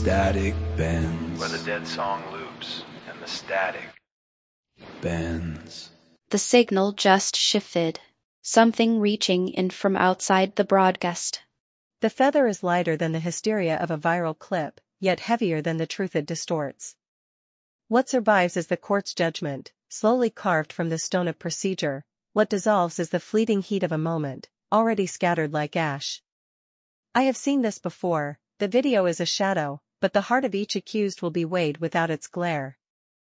static bends. Where the dead song loops and the static bends. The signal just shifted. Something reaching in from outside the broadcast. The feather is lighter than the hysteria of a viral clip, yet heavier than the truth it distorts. What survives is the court's judgment, slowly carved from the stone of procedure. What dissolves is the fleeting heat of a moment, already scattered like ash. I have seen this before. The video is a shadow, but the heart of each accused will be weighed without its glare.